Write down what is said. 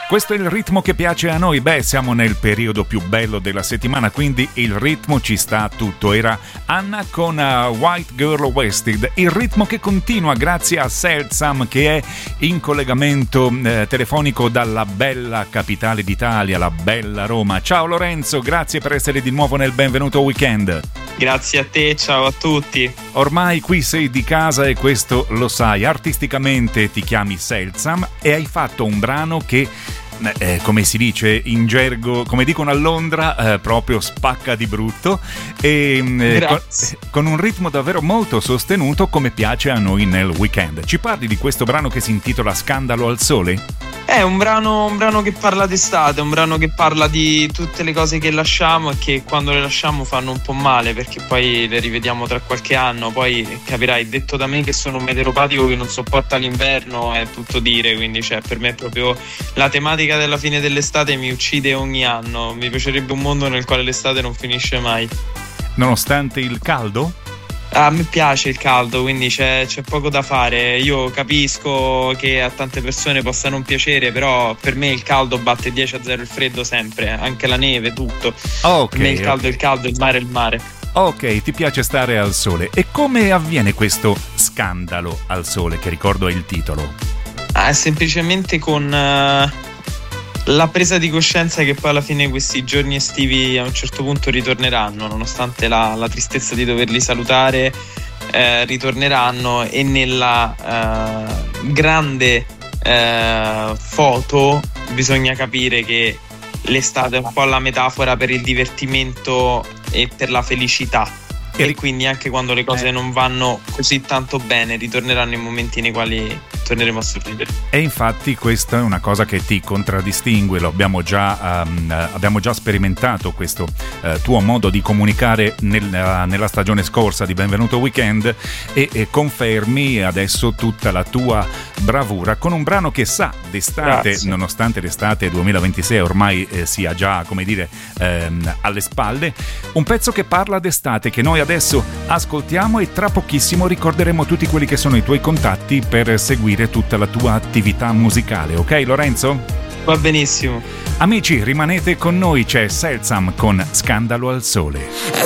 Questo è il ritmo che piace a noi. Beh, siamo nel periodo più bello della settimana, quindi il ritmo ci sta tutto. Era Anna con White Girl Wasted, il ritmo che continua grazie a Seltsam, che è in collegamento telefonico dalla bella capitale d'Italia, la bella Roma. Ciao Lorenzo, grazie per essere di nuovo nel Benvenuto Weekend. Grazie a te, ciao a tutti. Ormai qui sei di casa e questo lo sai. Artisticamente ti chiami Seltsam e hai fatto un brano che, come si dice in gergo, come dicono a Londra, proprio spacca di brutto, e con un ritmo davvero molto sostenuto, come piace a noi nel weekend. Ci parli di questo brano che si intitola Scandalo al sole? È un brano che parla d'estate, un brano che parla di tutte le cose che lasciamo e che quando le lasciamo fanno un po' male, perché poi le rivediamo tra qualche anno. Poi capirai, detto da me che sono un meteoropatico che non sopporta l'inverno, è tutto dire, quindi per me è proprio la tematica della fine dell'estate, mi uccide ogni anno. Mi piacerebbe un mondo nel quale l'estate non finisce mai. Nonostante il caldo? A me piace il caldo, quindi c'è poco da fare. Io capisco che a tante persone possa non piacere, però per me il caldo batte 10-0 il freddo sempre, anche la neve, tutto. Okay, per me il caldo è il caldo, il mare è il mare. Ok, ti piace stare al sole. E come avviene questo scandalo al sole, che ricordo è il titolo? È semplicemente con la presa di coscienza che poi alla fine questi giorni estivi a un certo punto ritorneranno, nonostante la tristezza di doverli salutare, ritorneranno, e nella grande foto bisogna capire che l'estate è un po' la metafora per il divertimento e per la felicità. E quindi anche quando le cose non vanno così tanto bene, ritorneranno i momenti nei quali torneremo a sorridere. E infatti questa è una cosa che ti contraddistingue. Lo abbiamo già sperimentato, questo tuo modo di comunicare nella stagione scorsa di Benvenuto Weekend, e confermi adesso tutta la tua bravura con un brano che sa d'estate. Grazie. Nonostante l'estate 2026 ormai sia già, come dire, alle spalle, un pezzo che parla d'estate, che noi adesso ascoltiamo, e tra pochissimo ricorderemo tutti quelli che sono i tuoi contatti per seguire tutta la tua attività musicale, ok Lorenzo? Va benissimo. Amici, rimanete con noi, c'è Seltsam con Scandalo al sole. È